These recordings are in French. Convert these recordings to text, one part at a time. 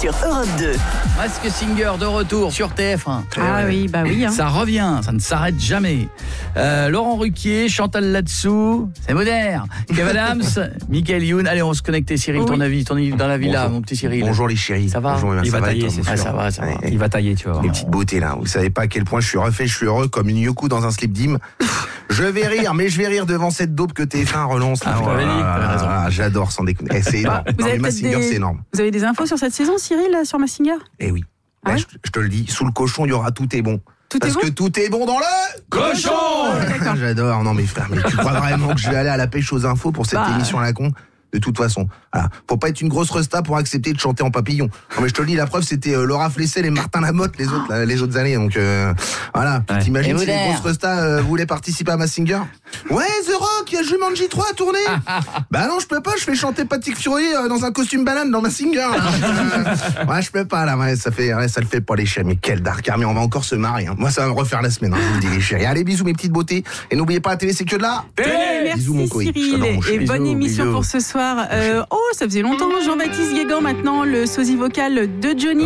sur Europe 2. Mask Singer de retour sur TF1. Ah oui, bah oui. Hein. Ça revient, ça ne s'arrête jamais. Laurent Ruquier, Chantal Latsou, c'est moderne. Kev Adams, Michael Youn. Allez, on se connecte, Cyril, Oui. ton avis dans la villa, Bonjour. mon petit Cyril. Bonjour les chéris. Ça va? Bonjour, Il va tailler, Tom. c'est sûr. Ah, ça va. Il va tailler, tu vois. Les petites beautés là. Vous savez pas à quel point je suis refait, je suis heureux comme une Yoku dans un slip dim. Je vais rire, mais je vais rire devant cette dope que TF1 relance. Ah, je t'avais dit, t'avais raison. J'adore, sans déconner. Eh, c'est énorme. Vous Non, avez mais peut-être Mazinger, des- c'est énorme. Vous avez des infos sur cette saison, Cyril, sur Mask Singer? Eh oui. Ah Là, ouais je te le dis, sous le cochon, il y aura tout est bon. Tout Parce est bon que tout est bon dans le Cochon. D'accord. J'adore. Non mais frère, mais tu crois vraiment que je vais aller à la pêche aux infos pour cette Bah. émission à la con? De toute façon, voilà. Faut pas être une grosse resta pour accepter de chanter en papillon. Non mais je te le dis, la preuve c'était Laura Flessel et Martin Lamotte les autres années. Donc voilà. Puis Ouais. t'imagines Et si les Boudère. grosses restas voulaient participer à Mask Singer? Ouais, The Rock, il y a Jumanji 3 à tourner. Bah non, je peux pas. Je fais chanter Patrick Fury dans un costume banane dans Mask Singer. Ouais, je peux pas là. Ouais, ça le fait pas les chéris. Mais quel dark mais on va encore se marier. Hein. Moi, ça va me refaire la semaine. Hein, je vous le dis les chéris. Allez, bisous mes petites beautés. Et n'oubliez pas, la télé c'est que de là. Merci Bisous, mon coï. Je Cyril t'adore, mon et chéri. bonne Bisous, émission bisous. pour ce soir. Ça faisait longtemps. Jean-Baptiste Guégan maintenant, le sosie vocal de Johnny.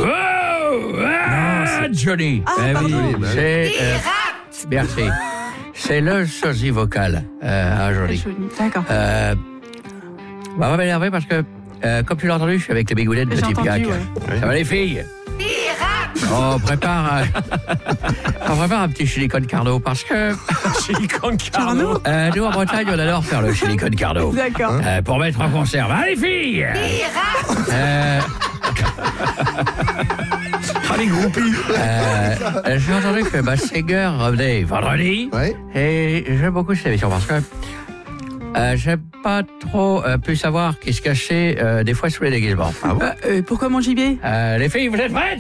Johnny. Ah, Eh pardon. oui, c'est merci. C'est le sosie vocal aujourd'hui. D'accord. On va m'énerver parce que, comme tu l'as entendu, je suis avec les bigounettes de J'ai Tip entendu, Gac. ouais. Ça va les filles? On prépare un petit chili con carne parce que Chili con Carnot. nous en Bretagne on adore faire le chili con carne D'accord. pour mettre en conserve. Allez filles. les groupies. J'ai entendu que Mask Singer revenait vendredi. Ouais. Et j'aime beaucoup cette émission parce que j'aime pas trop pu savoir qui se cachait des fois sous les déguisements. Ah bon? Pourquoi mon gibier? Les filles, vous êtes prêtes?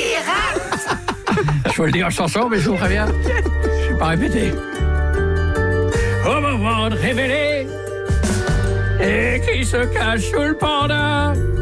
Je vous le dis en chanson, mais je vous préviens, je vais pas répéter. Au moment de révéler et qui se cache sous le panda,